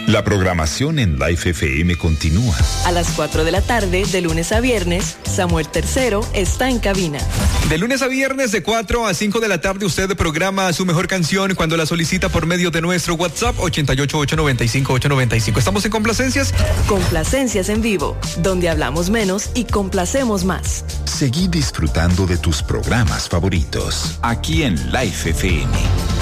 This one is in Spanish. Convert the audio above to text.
La programación en Life FM continúa. A las 4 de la tarde, de lunes a viernes, Samuel III está en cabina. De lunes a viernes, de 4 a 5 de la tarde, usted programa su mejor canción cuando la solicita por medio de nuestro WhatsApp 88-895-895. ¿Estamos en Complacencias? Complacencias en vivo, donde hablamos menos y complacemos más. Seguí disfrutando de tus programas favoritos, aquí en Life FM.